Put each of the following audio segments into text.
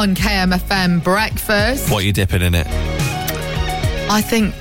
on KMFM breakfast. What are you dipping in it? I think,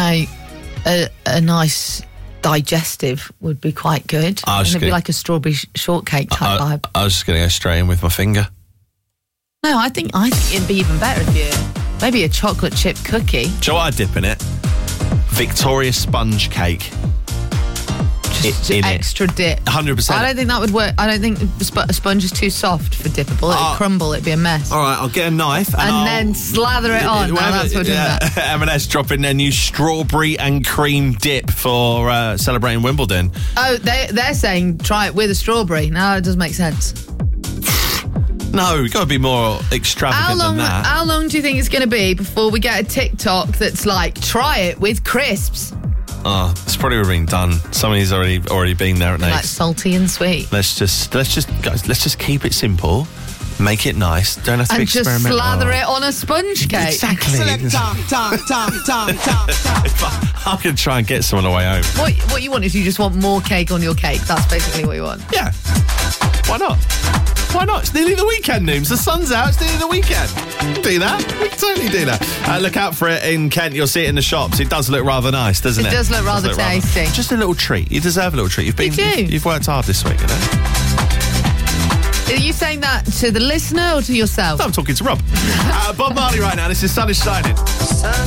a nice digestive would be quite good. It'd be like a strawberry shortcake type vibe. I was just going to go straight in with my finger. No, I think it'd be even better if you... Maybe a chocolate chip cookie. Do you know what I'd dip in it? Victoria sponge cake. Just extra dip. 100%. I don't think that would work. I don't think a sponge is too soft for dippable. It'd crumble. It'd be a mess. All right, I'll get a knife and then slather it on. That's what M&S dropping their new strawberry and cream dip for celebrating Wimbledon. Oh, they're saying try it with a strawberry. No, it doesn't make sense. No, we've got to be more extravagant than that. How long do you think it's going to be before we get a TikTok that's like, try it with crisps? Oh, it's probably been done. Somebody's already been there at Nate's. Like salty and sweet. Let's just keep it simple. Make it nice. Don't have to be experimental. And just slather it on a sponge cake. Exactly. I'm going to try and get some on the way home. What you want is you just want more cake on your cake. That's basically what you want. Yeah. Why not? Why not? It's nearly the weekend, Nooms. The sun's out. It's nearly the weekend. We can do that. We can totally do that. Look out for it in Kent. You'll see it in the shops. It does look rather nice, doesn't it? It does look rather tasty. Just a little treat. You deserve a little treat. You've worked hard this week, Are you saying that to the listener or to yourself? No, I'm talking to Rob. Bob Marley right now. This is Sun is Shining.